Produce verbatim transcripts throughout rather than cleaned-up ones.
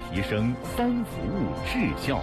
提升三服务质效。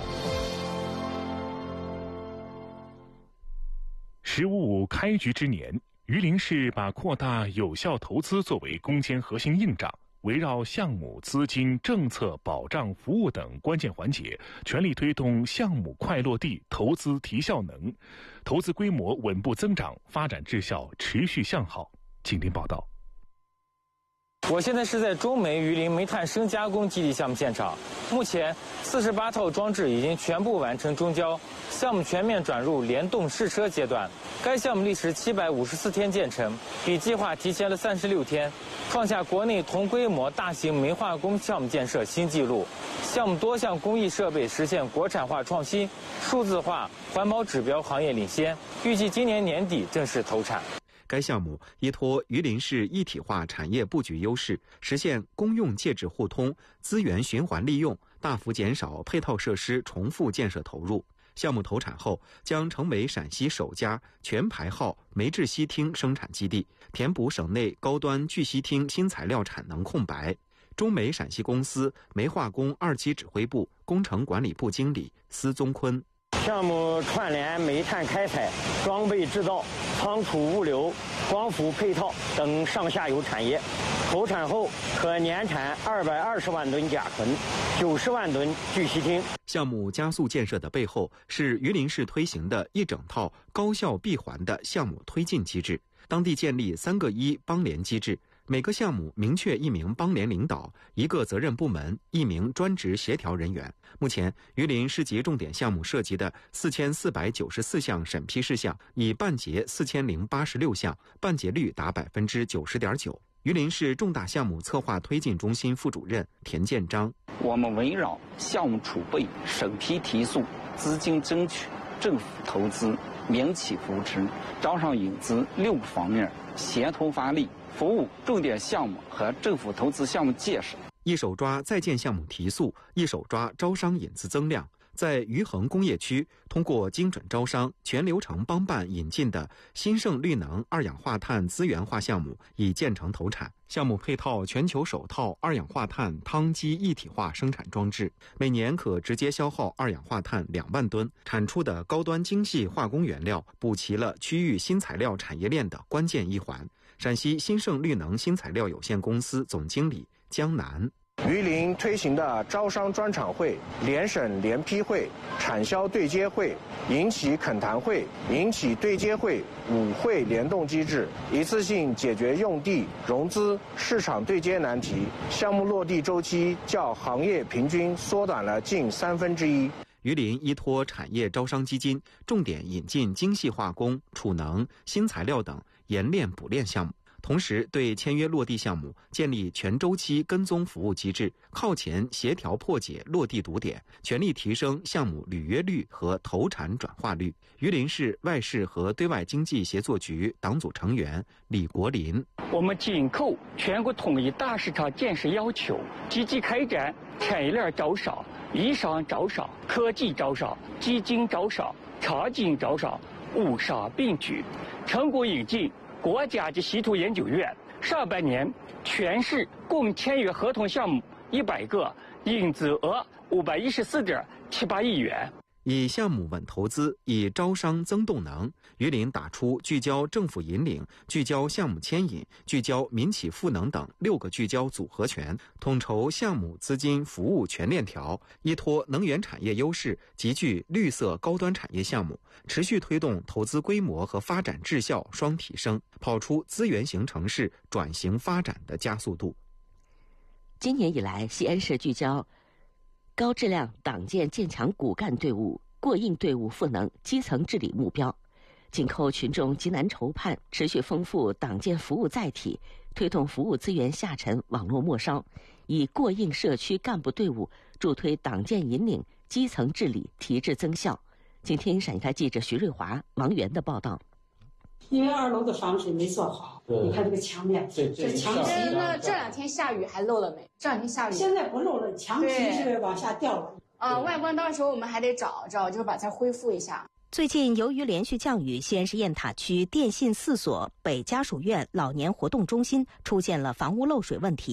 十五五开局之年，榆林市把扩大有效投资作为攻坚核心硬仗，围绕项目、资金、政策、保障、服务等关键环节，全力推动项目快落地、投资提效能，投资规模稳步增长，发展质效持续向好。请听报道。 我现在是在中煤榆林煤炭生加工基地项目现场，目前四十八套装置已经全部完成中交，项目全面转入联动试车阶段。该项目历时七百五十四天建成，比计划提前了三十六天，创下国内同规模大型煤化工项目建设新纪录。项目多项工艺设备实现国产化创新、数字化、环保指标行业领先，预计今年年底正式投产。 该项目依托榆林市一体化产业布局优势，实现公用介质互通、资源循环利用，大幅减少配套设施重复建设投入。项目投产后，将成为陕西首家全排号煤制烯烃生产基地，填补省内高端聚烯烃新材料产能空白。中煤陕西公司煤化工二期指挥部工程管理部经理司宗坤。 项目串联煤炭开采、装备制造、仓储物流、光伏配套等上下游产业，投产后可年产二百二十万吨甲醇、九十万吨聚烯烃。 项目加速建设的背后，是榆林市推行的一整套高效闭环的项目推进机制。当地建立三个一帮联机制，每个项目明确一名帮联领导、一个责任部门、一名专职协调人员。目前，榆林市级重点项目涉及的四千四百九十四项审批事项，已办结四千零八十六项，办结率达百分之九十点九。榆林市重大项目策划推进中心副主任田建章： 我们围绕项目储备、审批提速、资金争取、政府投资、民企扶持、招商引资六个方面协同发力，服务重点项目和政府投资项目建设。 一手抓在建项目提速，一手抓招商引资增量。在余衡工业区，通过精准招商、全流程帮办引进的新盛绿能二氧化碳资源化项目已建成投产。项目配套全球首套二氧化碳汤基一体化生产装置，每年可直接消耗二氧化碳两万吨，产出的高端精细化工原料补齐了区域新材料产业链的关键一环。陕西新盛绿能新材料有限公司总经理江南： 榆林推行的招商专场会、联审联批会、产销对接会、引起恳谈会、引起对接会五会联动机制，一次性解决用地、融资、市场对接难题，项目落地周期较行业平均缩短了近三分之一。 榆林依托产业招商基金，重点引进精细化工、储能、新材料等研炼补炼项目，同时对签约落地项目建立全周期跟踪服务机制，靠前协调破解落地堵点，全力提升项目履约率和投产转化率。榆林市外事和对外经济协作局党组成员李国林： 我们紧扣全国统一大市场建设要求，积极开展产业链招商、宜商招商、科技招商、基金招商、场景招商、务商并举，成功引进国家级稀土研究院。上半年全市共签约合同项目一百个，引资额五百一十四点七八亿元。 以项目稳投资，以招商增动能。榆林打出聚焦政府引领、聚焦项目牵引、聚焦民企赋能等六个聚焦组合拳，统筹项目资金服务全链条，依托能源产业优势，集聚绿色高端产业项目，持续推动投资规模和发展质效双提升，跑出资源型城市转型发展的加速度。 今年以来，西安市聚焦高质量党建建强骨干队伍、过硬队伍赋能基层治理目标，紧扣群众急难愁盼，持续丰富党建服务载体，推动服务资源下沉网络末梢，以过硬社区干部队伍助推党建引领基层治理提质增效。请听陕西台记者徐瑞华、王源的报道。 因为二楼的防水没做好，你看这个墙面，这墙皮那这两天下雨还漏了没？这两天下雨， 现在不漏了，墙皮是往下掉了。 啊，外观到时候我们还得找找，就是把它恢复一下。 最近由于连续降雨，西安市雁塔区电信四所北家属院老年活动中心出现了房屋漏水问题。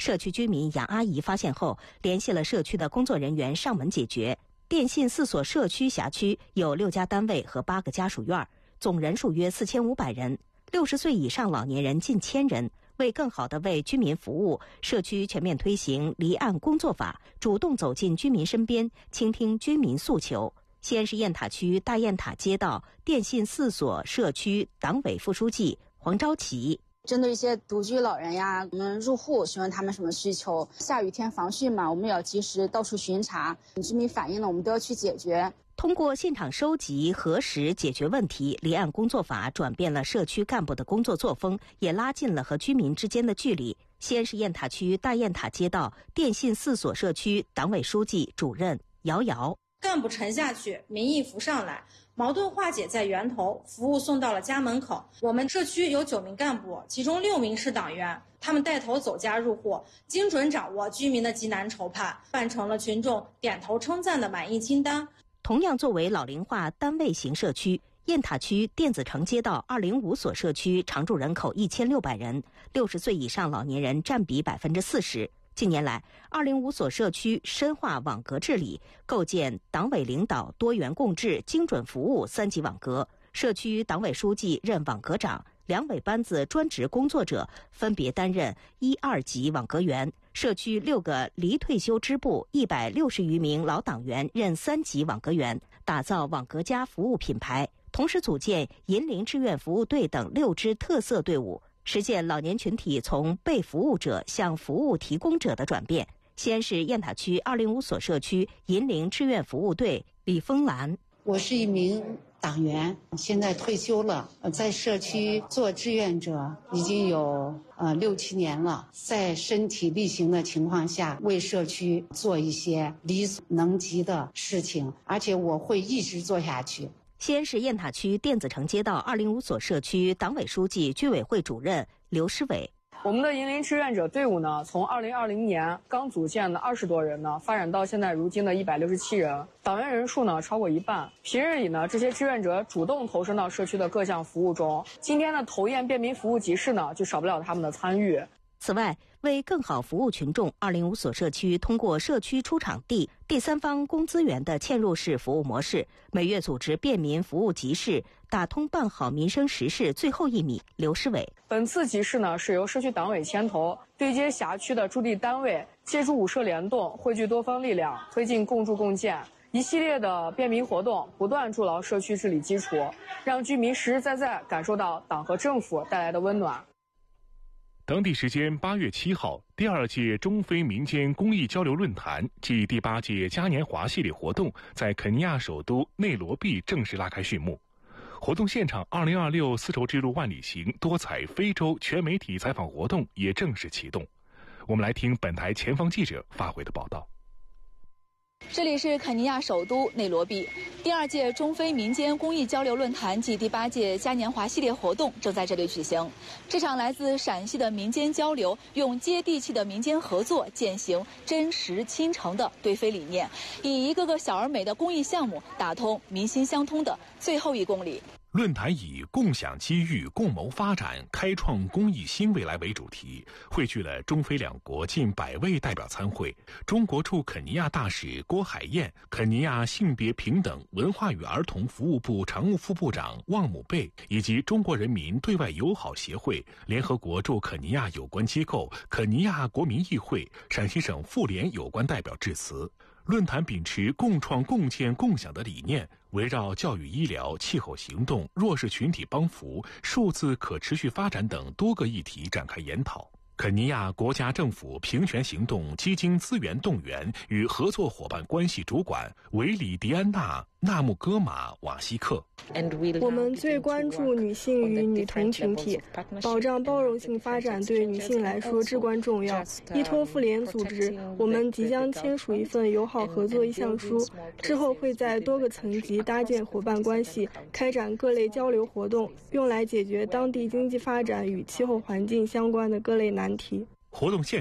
社区居民杨阿姨发现后，联系了社区的工作人员上门解决。电信四所社区辖区有六家单位和八个家属院，总人数约四千五百人，六十岁以上老年人近千人。为更好地为居民服务，社区全面推行离岸工作法，主动走进居民身边，倾听居民诉求。西安市雁塔区大雁塔街道电信四所社区党委副书记黄昭奇。 针对一些独居老人呀，我们入户询问他们什么需求。下雨天防汛嘛，我们要及时到处巡查，居民反映呢，我们都要去解决。 通过现场收集、核实、解决问题，离岸工作法转变了社区干部的工作作风，也拉近了和居民之间的距离。西安市雁塔区大雁塔街道电信四所社区党委书记主任姚瑶： 干部沉下去，民意浮上来，矛盾化解在源头，服务送到了家门口。我们社区有九名干部，其中六名是党员，他们带头走家入户，精准掌握居民的急难愁盼，办成了群众点头称赞的满意清单。 同样作为老龄化单位型社区，雁塔区电子城街道二零五所社区常住人口一千六百人，六十岁以上老年人占比百分之四十。近年来，二零五所社区深化网格治理，构建党委领导多元共治、精准服务三级网格，社区党委书记任网格长，两委班子专职工作者分别担任一二级网格员。社区六个离退休支部一百六十余名老党员任三级网格员，打造网格加服务品牌。同时组建银龄志愿服务队等六支特色队伍，实现老年群体从被服务者向服务提供者的转变。西安市雁塔区二零五所社区银龄志愿服务队李峰兰： 我是一名党员，现在退休了，在社区做志愿者已经有呃六七年了，在身体力行的情况下，为社区做一些力所能及的事情，而且我会一直做下去。 西安市雁塔区电子城街道二零五所社区党委书记、居委会主任刘诗伟： 我们的银龄志愿者队伍呢，从二零二零年刚组建的二十多人呢，发展到现在如今的一百六十七人，党员人数呢超过一半。平日里呢，这些志愿者主动投身到社区的各项服务中，今天的投唁便民服务集市呢，就少不了他们的参与。 此外，为更好服务群众，二零五所社区通过社区出场地、第三方公资源的嵌入式服务模式，每月组织便民服务集市，打通办好民生实事最后一米。刘诗伟： 本次集市呢，是由社区党委牵头，对接辖区的驻地单位，借助五社联动，汇聚多方力量，推进共筑共建。一系列的便民活动不断筑牢社区治理基础，让居民实实在在感受到党和政府带来的温暖。 当地时间八月七号，第二届中非民间公益交流论坛暨第八届嘉年华系列活动在肯尼亚首都内罗毕正式拉开序幕。活动现场，二零二六丝绸之路万里行多彩非洲全媒体采访活动也正式启动。我们来听本台前方记者发回的报道。 这里是肯尼亚首都内罗毕，第二届中非民间公益交流论坛暨第八届嘉年华系列活动正在这里举行。这场来自陕西的民间交流，用接地气的民间合作践行真实亲诚的对非理念，以一个个小而美的公益项目打通民心相通的最后一公里。 论坛以共享机遇、共谋发展、开创公益新未来为主题，汇聚了中非两国近百位代表参会。中国驻肯尼亚大使郭海燕、肯尼亚性别平等、文化与儿童服务部常务副部长旺姆贝以及中国人民对外友好协会、联合国驻肯尼亚有关机构、肯尼亚国民议会、陕西省妇联有关代表致辞。论坛秉持共创共建共享的理念，围绕教育医疗、气候行动、弱势群体帮扶、数字可持续发展等多个议题展开研讨。肯尼亚国家政府平权行动基金资源动员与合作伙伴关系主管维里迪安娜·纳木戈马瓦西克： 我们最关注女性与女童群体，保障包容性发展对女性来说至关重要。依托妇联组织，我们即将签署一份友好合作意向书，之后会在多个层级搭建伙伴关系，开展各类交流活动，用来解决当地经济发展与气候环境相关的各类难题。 活动现场，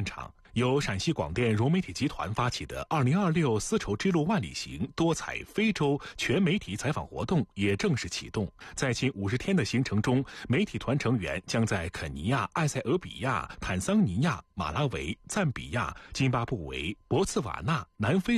由陕西广电融媒体集团发起的二零二六丝绸之路万里行多彩非洲全媒体采访活动也正式启动。在近五十天的行程中，媒体团成员将在肯尼亚、埃塞俄比亚、坦桑尼亚、马拉维、赞比亚、津巴布韦、博茨瓦纳、南非